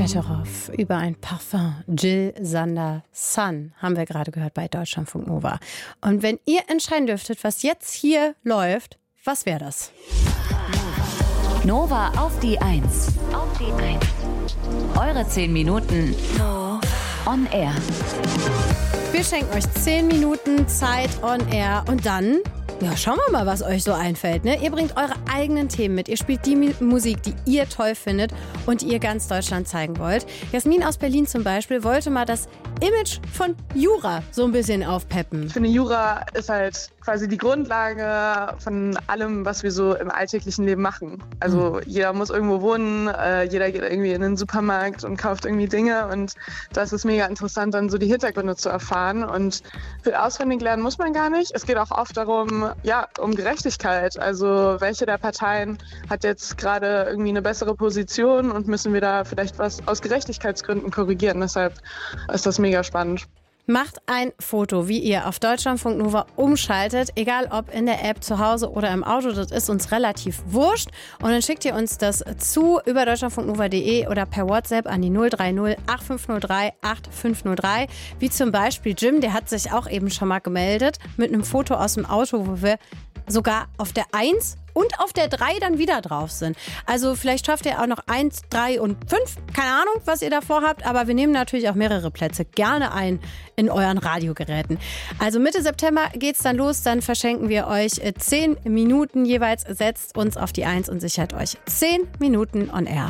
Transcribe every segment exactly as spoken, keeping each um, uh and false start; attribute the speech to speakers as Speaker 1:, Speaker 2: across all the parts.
Speaker 1: Fetteroff über ein Parfum. Jill Sander Sun haben wir gerade gehört bei Deutschlandfunk Nova. Und wenn ihr entscheiden dürftet, was jetzt hier läuft, was wäre das?
Speaker 2: Nova auf die Eins. Auf die Eins. Eure zehn Minuten on air.
Speaker 1: Wir schenken euch zehn Minuten Zeit on air und dann, ja, schauen wir mal, was euch so einfällt. Ne? Ihr bringt eure eigenen Themen mit. Ihr spielt die Musik, die ihr toll findet und die ihr ganz Deutschland zeigen wollt. Jasmin aus Berlin zum Beispiel wollte mal das Image von Jura so ein bisschen aufpeppen.
Speaker 3: Ich finde, Jura ist halt quasi die Grundlage von allem, was wir so im alltäglichen Leben machen. Also mhm. jeder muss irgendwo wohnen, äh, jeder geht irgendwie in den Supermarkt und kauft irgendwie Dinge und das ist mega interessant, dann so die Hintergründe zu erfahren und viel auswendig lernen muss man gar nicht. Es geht auch oft darum, ja, um Gerechtigkeit. Also welche der Parteien hat jetzt gerade irgendwie eine bessere Position und müssen wir da vielleicht was aus Gerechtigkeitsgründen korrigieren. Deshalb ist das mega spannend.
Speaker 1: Macht ein Foto, wie ihr auf Deutschlandfunk Nova umschaltet, egal ob in der App, zu Hause oder im Auto, das ist uns relativ wurscht. Und dann schickt ihr uns das zu über deutschlandfunk nova punkt de oder per WhatsApp an die null drei null acht fünf null drei acht fünf null drei. Wie zum Beispiel Jim, der hat sich auch eben schon mal gemeldet mit einem Foto aus dem Auto, wo wir sogar auf der eins und auf der drei dann wieder drauf sind. Also vielleicht schafft ihr auch noch eins, drei und fünf. Keine Ahnung, was ihr davor habt, aber wir nehmen natürlich auch mehrere Plätze gerne ein in euren Radiogeräten. Also Mitte September geht's dann los, dann verschenken wir euch zehn Minuten jeweils. Setzt uns auf die eins und sichert euch zehn Minuten on air.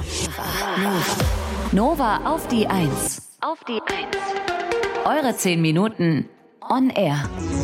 Speaker 2: Nova auf die Eins. Auf die Eins. Eure zehn Minuten on air.